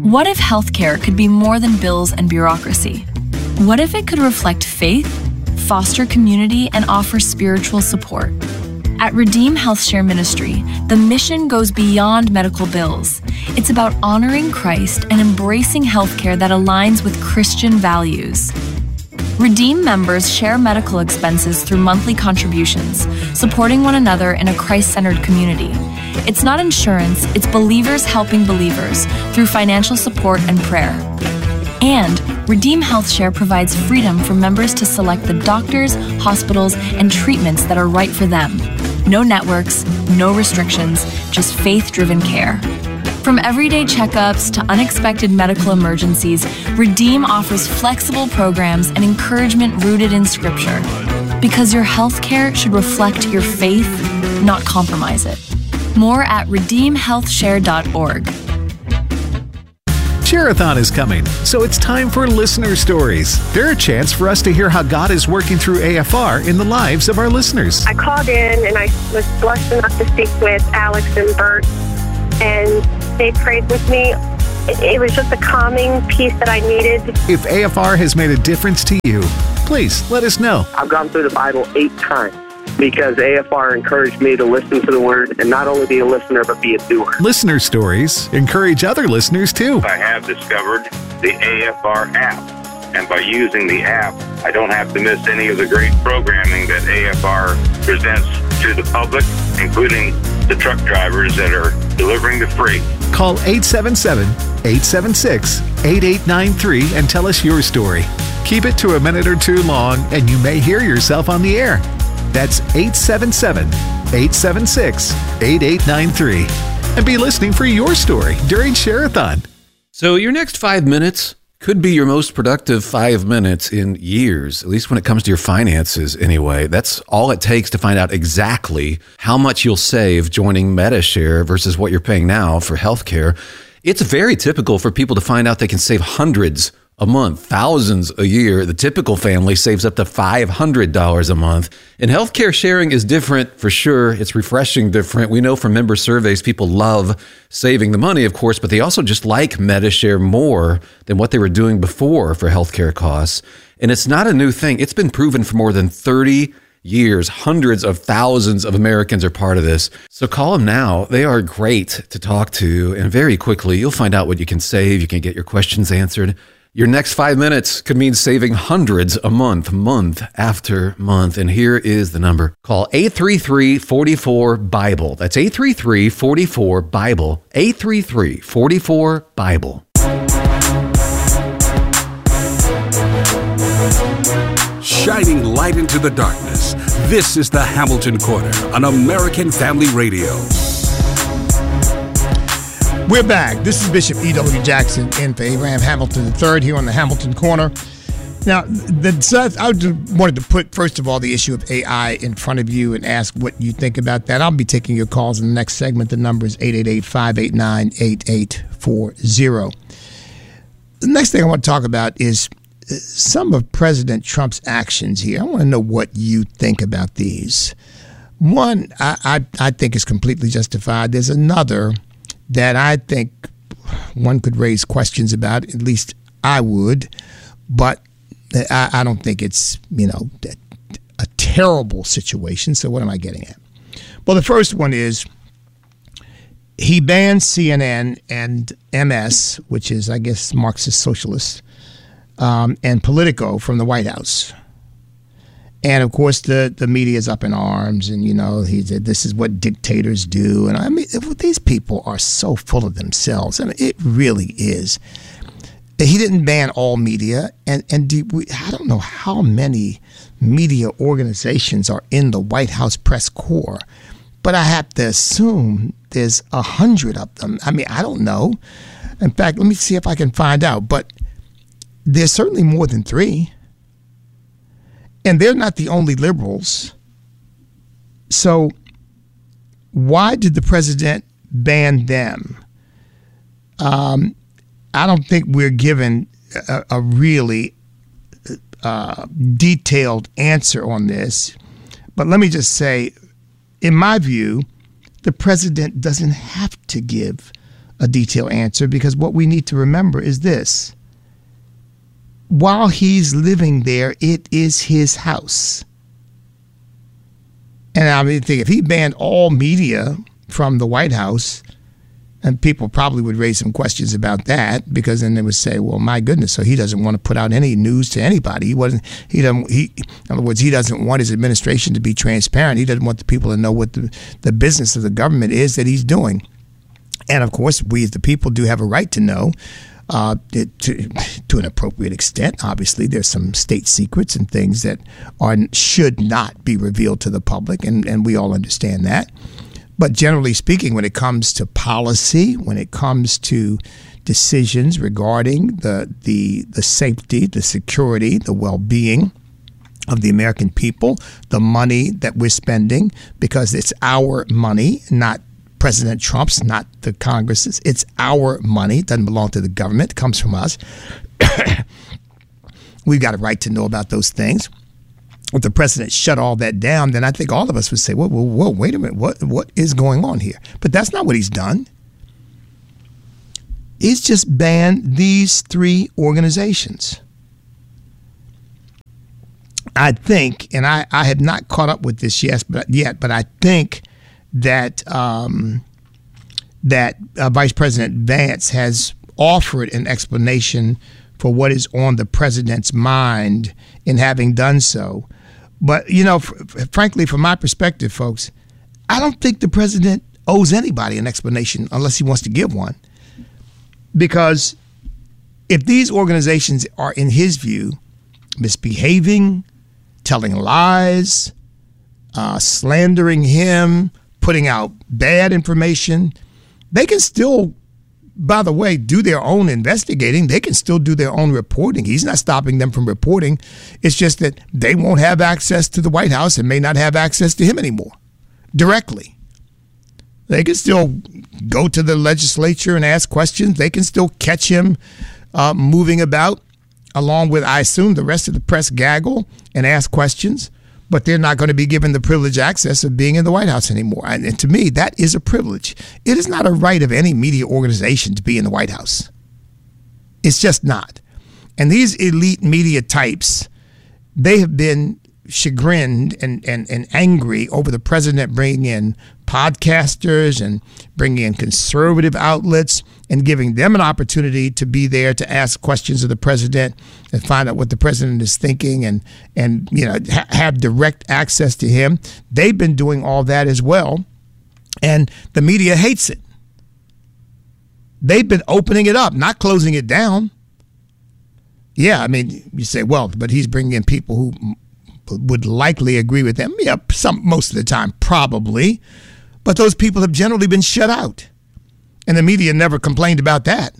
What if healthcare could be more than bills and bureaucracy? What if it could reflect faith, foster community, and offer spiritual support? At Redeem HealthShare Ministry, the mission goes beyond medical bills. It's about honoring Christ and embracing healthcare that aligns with Christian values. Redeem members share medical expenses through monthly contributions, supporting one another in a Christ-centered community. It's not insurance, it's believers helping believers through financial support and prayer. And Redeem HealthShare provides freedom for members to select the doctors, hospitals, and treatments that are right for them. No networks, no restrictions, just faith-driven care. From everyday checkups to unexpected medical emergencies, Redeem offers flexible programs and encouragement rooted in Scripture. Because your healthcare should reflect your faith, not compromise it. More at redeemhealthshare.org. Share-a-thon is coming, so it's time for listener stories. They're a chance for us to hear how God is working through AFR in the lives of our listeners. I called in and I was blessed enough to speak with Alex and Bert, and they prayed with me. It was just a calming peace that I needed. If AFR has made a difference to you, please let us know. I've gone through the Bible 8 times because AFR encouraged me to listen to the Word and not only be a listener, but be a doer. Listener stories encourage other listeners, too. I have discovered the AFR app, and by using the app, I don't have to miss any of the great programming that AFR presents to the public, including the truck drivers that are delivering the freight. Call 877-876-8893 and tell us your story. Keep it to a minute or two long, and you may hear yourself on the air. That's 877-876-8893. And be listening for your story during Share-a-thon. So your next 5 minutes could be your most productive 5 minutes in years, at least when it comes to your finances anyway. That's all it takes to find out exactly how much you'll save joining Medi-Share versus what you're paying now for healthcare. It's very typical for people to find out they can save hundreds a month, thousands a year. The typical family saves up to $500 a month. And healthcare sharing is different for sure. It's refreshing different. We know from member surveys, people love saving the money, of course, but they also just like Medi-Share more than what they were doing before for healthcare costs. And it's not a new thing. It's been proven for more than 30 years. Hundreds of thousands of Americans are part of this. So call them now. They are great to talk to. And very quickly, you'll find out what you can save. You can get your questions answered. Your next 5 minutes could mean saving hundreds a month, month after month. And here is the number. Call 833-44-BIBLE. That's 833-44-BIBLE. 833-44-BIBLE. Shining light into the darkness. This is the Hamilton Corner on American Family Radio. We're back. This is Bishop E.W. Jackson in for Abraham Hamilton III here on the Hamilton Corner. Now, I just wanted to put, first of all, the issue of AI in front of you and ask what you think about that. I'll be taking your calls in the next segment. The number is 888-589-8840. The next thing I want to talk about is some of President Trump's actions here. I want to know what you think about these. One, I think is completely justified. There's another that I think one could raise questions about, at least I would, but I don't think it's, a terrible situation. So what am I getting at? Well, the first one is he banned CNN and MS, which is, I guess, Marxist socialists, and Politico from the White House. And, of course, the media is up in arms, and, he said this is what dictators do. And, I mean, these people are so full of themselves. I mean, it really is. He didn't ban all media, and I don't know how many media organizations are in the White House press corps, but I have to assume there's 100 of them. I mean, I don't know. In fact, let me see if I can find out. But there's certainly more than 3. And they're not the only liberals. So why did the president ban them? I don't think we're given a really detailed answer on this. But let me just say, in my view, the president doesn't have to give a detailed answer, because what we need to remember is this. While he's living there, it is his house. And I mean, if he banned all media from the White House, and people probably would raise some questions about that, because then they would say, well, my goodness, so he doesn't want to put out any news to anybody. In other words, he doesn't want his administration to be transparent. He doesn't want the people to know what the business of the government is that he's doing. And of course, we as the people do have a right to know, to an appropriate extent. Obviously, there's some state secrets and things that should not be revealed to the public, and we all understand that. But generally speaking, when it comes to policy, when it comes to decisions regarding the safety, the security, the well-being of the American people, the money that we're spending, because it's our money, not President Trump's, not the Congress's. It's our money. It doesn't belong to the government. It comes from us. We've got a right to know about those things. If the president shut all that down, then I think all of us would say, whoa, wait a minute. What is going on here? But that's not what he's done. He's just banned these 3 organizations. I think, and I have not caught up with this yet, but I think that Vice President Vance has offered an explanation for what is on the president's mind in having done so. But, frankly, from my perspective, folks, I don't think the president owes anybody an explanation unless he wants to give one. Because if these organizations are, in his view, misbehaving, telling lies, slandering him, putting out bad information, they can still, by the way, do their own investigating. They can still do their own reporting. He's not stopping them from reporting. It's just that they won't have access to the White House and may not have access to him anymore directly. They can still go to the legislature and ask questions. They can still catch him moving about along with, I assume, the rest of the press gaggle and ask questions. But they're not going to be given the privileged access of being in the White House anymore. And to me, that is a privilege. It is not a right of any media organization to be in the White House. It's just not. And these elite media types, they have been chagrined and angry over the president bringing in podcasters and bringing in conservative outlets and giving them an opportunity to be there to ask questions of the president and find out what the president is thinking and have direct access to him. They've been doing all that as well, and the media hates it. They've been opening it up, not closing it down. Yeah, I mean, you say, well, but he's bringing in people who would likely agree with them. Yeah, most of the time, probably. But those people have generally been shut out. And the media never complained about that.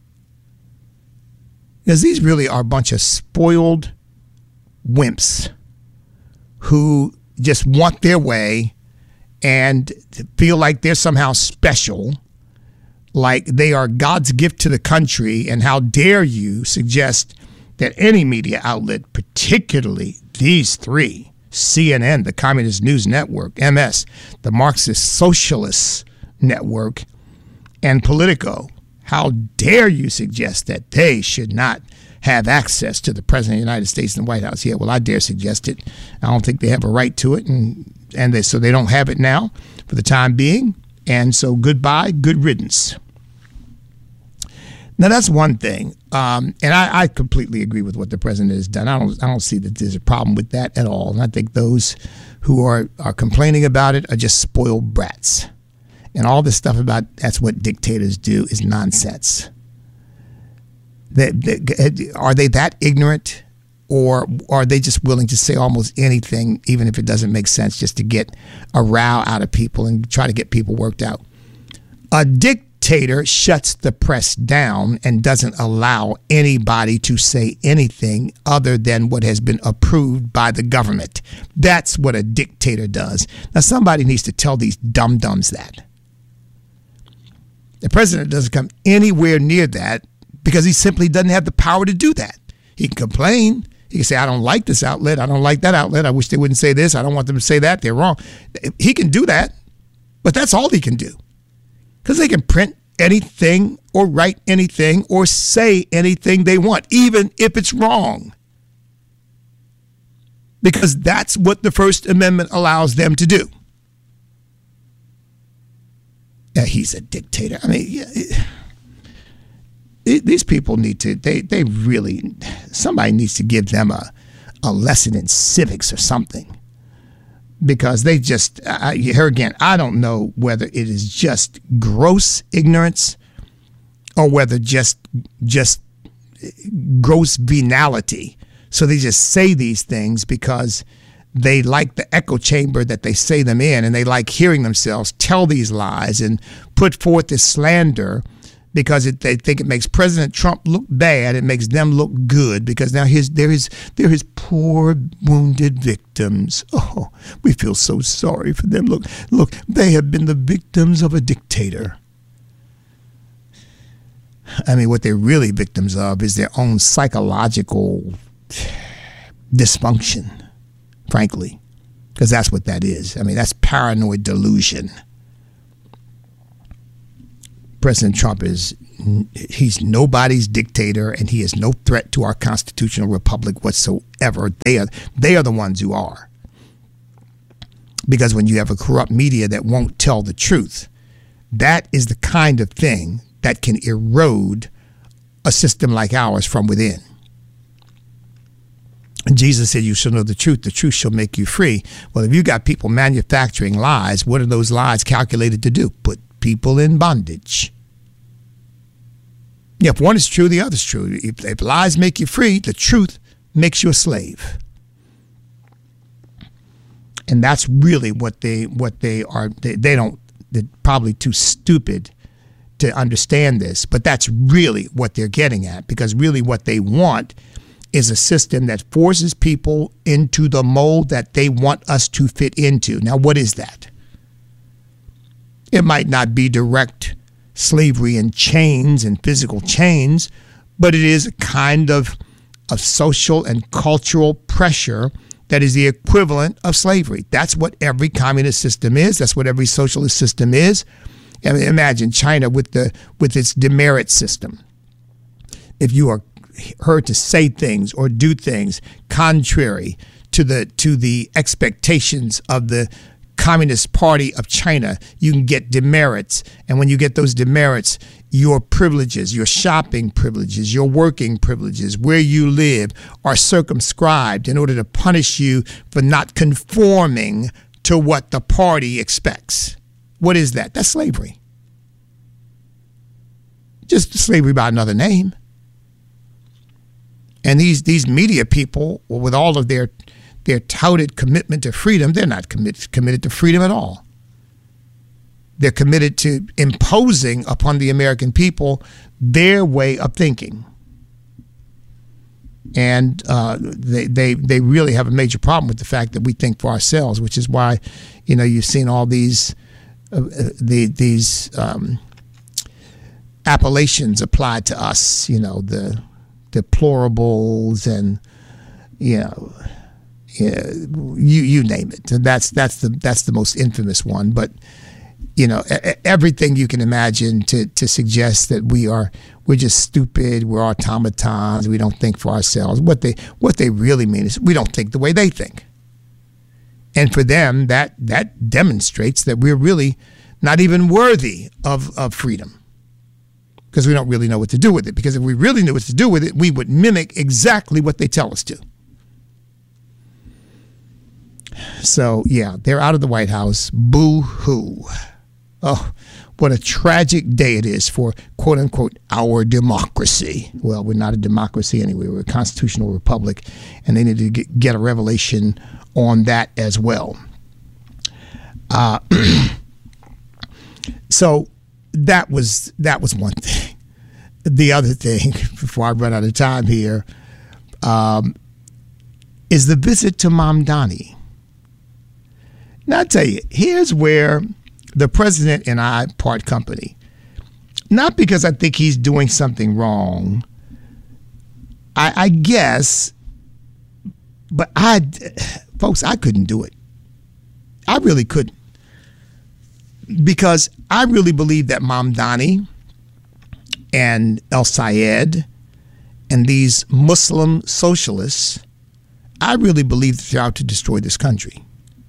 Because these really are a bunch of spoiled wimps who just want their way and feel like they're somehow special, like they are God's gift to the country. And how dare you suggest that any media outlet, particularly these 3, CNN, the Communist News Network, MS, the Marxist Socialist Network, and Politico, how dare you suggest that they should not have access to the President of the United States in the White House? Yeah, well, I dare suggest it. I don't think they have a right to it, so they don't have it now for the time being. And so goodbye, good riddance. Now, that's one thing. And I completely agree with what the president has done. I don't see that there's a problem with that at all. And I think those who are complaining about it are just spoiled brats. And all this stuff about that's what dictators do is nonsense. Are they that ignorant, or are they just willing to say almost anything, even if it doesn't make sense, just to get a row out of people and try to get people worked out? A dictator shuts the press down and doesn't allow anybody to say anything other than what has been approved by the government. That's what a dictator does. Now, somebody needs to tell these dum-dums that. The president doesn't come anywhere near that because he simply doesn't have the power to do that. He can complain. He can say, I don't like this outlet. I don't like that outlet. I wish they wouldn't say this. I don't want them to say that. They're wrong. He can do that, but that's all he can do. Because they can print anything or write anything or say anything they want, even if it's wrong. Because that's what the First Amendment allows them to do. Yeah, he's a dictator. I mean, these people need to, they really, somebody needs to give them a lesson in civics or something. Because they just, here again, I don't know whether it is just gross ignorance or whether just gross venality. So they just say these things because they like the echo chamber that they say them in, and they like hearing themselves tell these lies and put forth this slander because they think it makes President Trump look bad. It makes them look good because now they're his poor wounded victims. Oh, we feel so sorry for them. Look, they have been the victims of a dictator. I mean, what they're really victims of is their own psychological dysfunction, frankly, because that's what that is. I mean, that's paranoid delusion. President Trump he's nobody's dictator, and he is no threat to our constitutional republic whatsoever. They are the ones who are. Because when you have a corrupt media that won't tell the truth, that is the kind of thing that can erode a system like ours from within. And Jesus said, you shall know the truth shall make you free. Well, if you got people manufacturing lies, what are those lies calculated to do? Put people in bondage. Yeah, if one is true, the other is true. If lies make you free, the truth makes you a slave. And that's really what they are. They're probably too stupid to understand this, but that's really what they're getting at, because really what they want is a system that forces people into the mold that they want us to fit into. Now, what is that? It might not be direct slavery and chains and physical chains, but it is a kind of social and cultural pressure that is the equivalent of slavery. That's what every communist system is. That's what every socialist system is. I mean, imagine China with its demerit system. If you are heard to say things or do things contrary to the expectations of the Communist Party of China, you can get demerits. And when you get those demerits, your privileges, your shopping privileges, your working privileges, where you live are circumscribed in order to punish you for not conforming to what the party expects. What is that? That's slavery. Just slavery by another name. And these media people, with all of their touted commitment to freedom, they're not committed to freedom at all. They're committed to imposing upon the American people their way of thinking. And they really have a major problem with the fact that we think for ourselves, which is why, you've seen all these appellations applied to us, the deplorables and, you name it. And that's the most infamous one. But everything you can imagine to suggest that we're just stupid, we're automatons, we don't think for ourselves. What they really mean is we don't think the way they think. And for them, that demonstrates that we're really not even worthy of freedom, because we don't really know what to do with it. Because if we really knew what to do with it, we would mimic exactly what they tell us to. So, yeah, they're out of the White House. Boo-hoo. Oh, what a tragic day it is for, quote unquote, our democracy. Well, we're not a democracy anyway. We're a constitutional republic, and they need to get a revelation on that as well. So that was one thing. The other thing, before I run out of time here, is the visit to Mamdani. Now, I tell you, here's where the president and I part company. Not because I think he's doing something wrong, I guess, but folks, I couldn't do it. I really couldn't. Because I really believe that Mamdani and al-Sayed and these Muslim socialists, I really believe that they're out to destroy this country.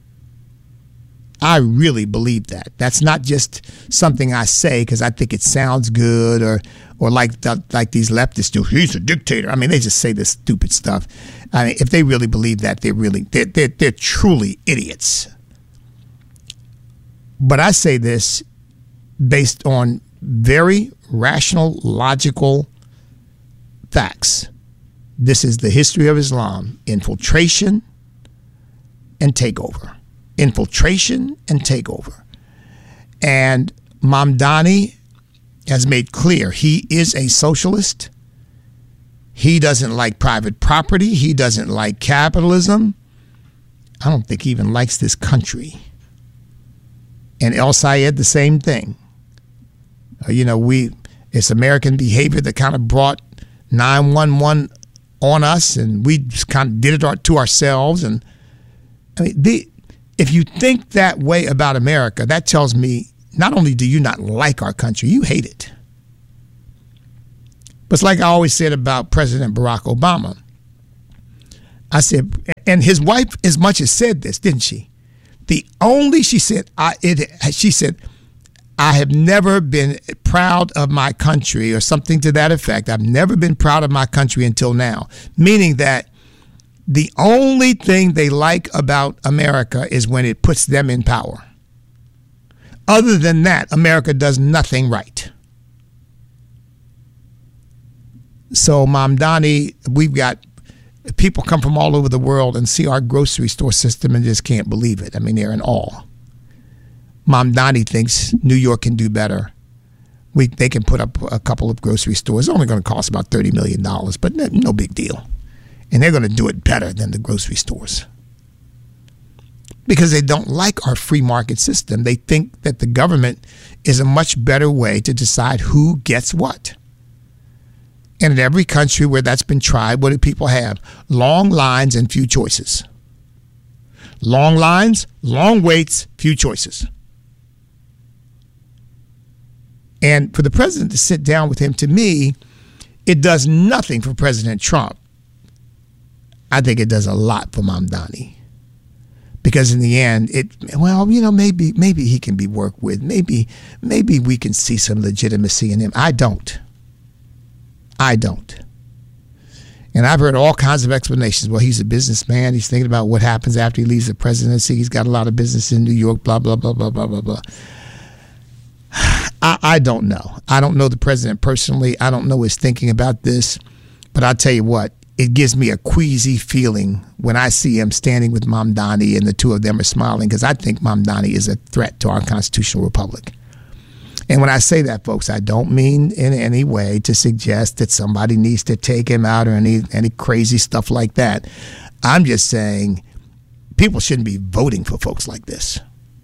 I really believe that. That's not just something I say because I think it sounds good or like these leftists do. He's a dictator. I mean, they just say this stupid stuff. I mean, if they really believe that, they're truly idiots. But I say this based on very rational, logical facts. This is the history of Islam: infiltration and takeover. Infiltration and takeover. And Mamdani has made clear he is a socialist. He doesn't like private property. He doesn't like capitalism. I don't think he even likes this country. And al-Sayed, the same thing. It's American behavior that kind of brought 911 on us, and we just kind of did it to ourselves. And I mean, if you think that way about America, that tells me not only do you not like our country, you hate it. But it's like I always said about President Barack Obama. I said, and his wife as much as said this, didn't she? She said, I have never been proud of my country, or something to that effect. I've never been proud of my country until now, meaning that the only thing they like about America is when it puts them in power. Other than that, America does nothing right. So, Mamdani, we've got people come from all over the world and see our grocery store system and just can't believe it. I mean, they're in awe. Mamdani thinks New York can do better. They can put up a couple of grocery stores. It's only going to cost about $30 million, but no big deal. And they're going to do it better than the grocery stores because they don't like our free market system. They think that the government is a much better way to decide who gets what. And in every country where that's been tried, what do people have? Long lines and few choices. Long lines, long waits, few choices. And for the president to sit down with him, to me, it does nothing for President Trump. I think it does a lot for Mamdani, because in the end, maybe he can be worked with. Maybe we can see some legitimacy in him. I don't. And I've heard all kinds of explanations. Well, he's a businessman. He's thinking about what happens after he leaves the presidency. He's got a lot of business in New York, blah, blah, blah, blah, blah, blah, blah. I don't know. I don't know the president personally. I don't know his thinking about this. But I'll tell you what, it gives me a queasy feeling when I see him standing with Mamdani and the two of them are smiling, because I think Mamdani is a threat to our constitutional republic. And when I say that, folks, I don't mean in any way to suggest that somebody needs to take him out or any crazy stuff like that. I'm just saying people shouldn't be voting for folks like this.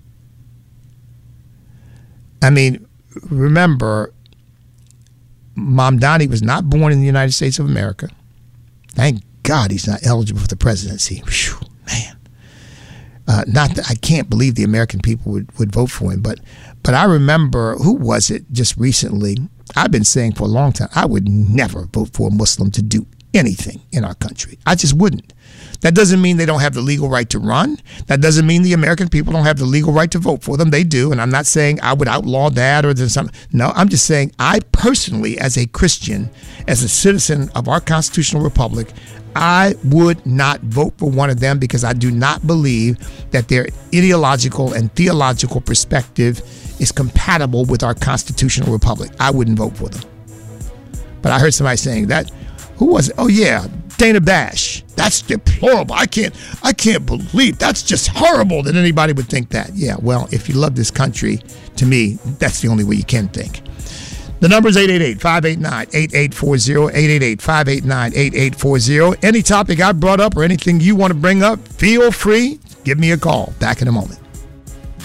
I mean, remember, Mamdani was not born in the United States of America. Thank God he's not eligible for the presidency. Whew, man. Not that I can't believe the American people would vote for him, but I remember, who was it just recently? I've been saying for a long time, I would never vote for a Muslim to do anything in our country. I just wouldn't. That doesn't mean they don't have the legal right to run. That doesn't mean the American people don't have the legal right to vote for them. They do. And I'm not saying I would outlaw that or there's something. No, I'm just saying I personally, as a Christian, as a citizen of our constitutional republic, I would not vote for one of them, because I do not believe that their ideological and theological perspective is compatible with our constitutional republic. I wouldn't vote for them. But I heard somebody saying that. Who was it? Oh, yeah, Dana Bash. That's deplorable. I can't believe, that's just horrible that anybody would think that. Yeah, well, if you love this country, to me, that's the only way you can think. The number is 888-589-8840, 888-589-8840. Any topic I brought up or anything you want to bring up, feel free. Give me a call. Back in a moment.